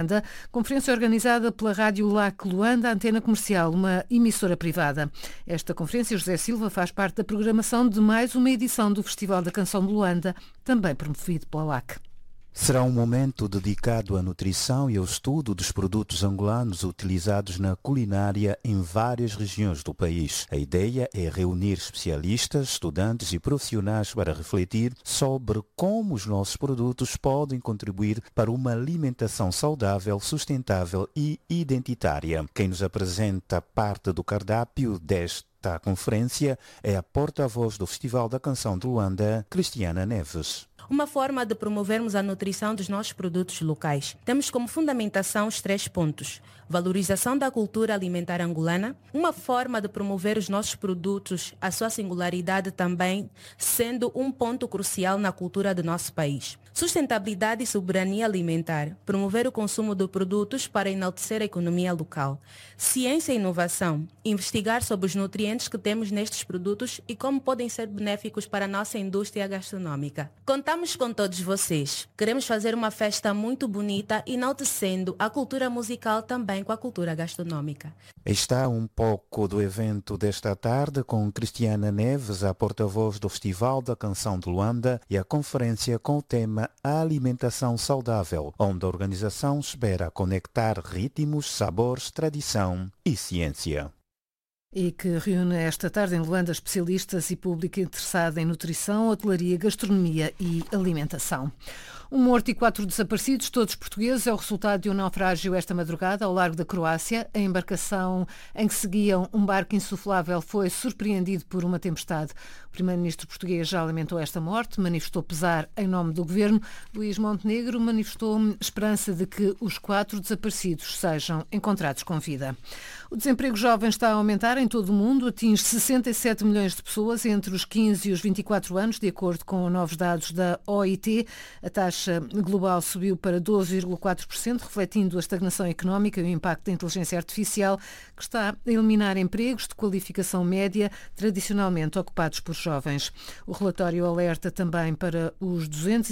Conferência organizada pela Rádio LAC Luanda, Antena Comercial, uma emissora privada. Esta conferência, José Silva, faz parte da programação de mais uma edição do Festival da Canção de Luanda, também promovido pela LAC. Será um momento dedicado à nutrição e ao estudo dos produtos angolanos utilizados na culinária em várias regiões do país. A ideia é reunir especialistas, estudantes e profissionais para refletir sobre como os nossos produtos podem contribuir para uma alimentação saudável, sustentável e identitária. Quem nos apresenta parte do cardápio desta conferência é a porta-voz do Festival da Canção de Luanda, Cristiana Neves. Uma forma de promovermos a nutrição dos nossos produtos locais. Temos como fundamentação os 3 pontos. Valorização da cultura alimentar angolana, uma forma de promover os nossos produtos, a sua singularidade também sendo um ponto crucial na cultura do nosso país. Sustentabilidade e soberania alimentar, promover o consumo de produtos para enaltecer a economia local. Ciência e inovação, investigar sobre os nutrientes que temos nestes produtos e como podem ser benéficos para a nossa indústria gastronômica. Contamos com todos vocês. Queremos fazer uma festa muito bonita, enaltecendo a cultura musical também com a cultura gastronômica. Está um pouco do evento desta tarde com Cristiana Neves, a porta-voz do Festival da Canção de Luanda, e a conferência com o tema A Alimentação Saudável, onde a organização espera conectar ritmos, sabores, tradição e ciência. E que reúne esta tarde em Luanda especialistas e público interessado em nutrição, hotelaria, gastronomia e alimentação. Um morto e 4 desaparecidos, todos portugueses, é o resultado de um naufrágio esta madrugada ao largo da Croácia. A embarcação em que seguiam um barco insuflável foi surpreendido por uma tempestade. O primeiro-ministro português já lamentou esta morte, manifestou pesar em nome do governo. Luís Montenegro manifestou esperança de que os 4 desaparecidos sejam encontrados com vida. O desemprego jovem está a aumentar em todo o mundo, atinge 67 milhões de pessoas entre os 15 e os 24 anos, de acordo com novos dados da OIT. A taxa global subiu para 12,4%, refletindo a estagnação económica e o impacto da inteligência artificial, que está a eliminar empregos de qualificação média tradicionalmente ocupados por jovens. O relatório alerta também para os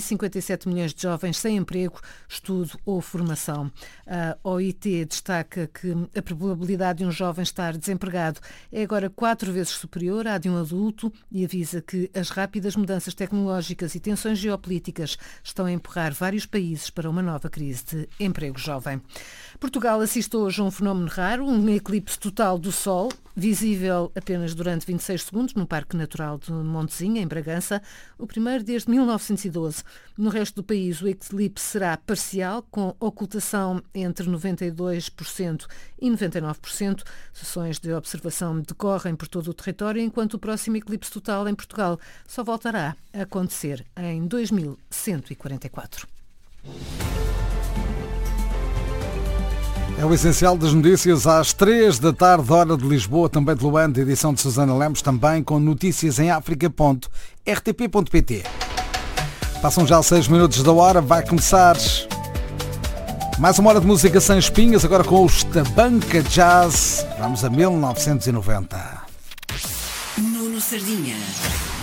257 milhões de jovens sem emprego, estudo ou formação. A OIT destaca que a probabilidade de um jovem estar desempregado é agora 4 vezes superior à de um adulto e avisa que as rápidas mudanças tecnológicas e tensões geopolíticas estão a empurrar vários países para uma nova crise de emprego jovem. Portugal assiste hoje a um fenómeno raro, um eclipse total do Sol, visível apenas durante 26 segundos no Parque Natural de Montezinha, em Bragança, o primeiro desde 1912. No resto do país, o eclipse será parcial, com ocultação entre 92% e 99%. Sessões de observação decorrem por todo o território, enquanto o próximo eclipse total em Portugal só voltará a acontecer em 2144. É o essencial das notícias às 3 da tarde, hora de Lisboa, também de Luanda, edição de Susana Lemos, também com notícias em africa.rtp.pt. Passam já 6 minutos da hora, vai começar mais uma hora de música sem espinhas, agora com os Tabanca Jazz. Vamos a 1990. Nuno Sardinha.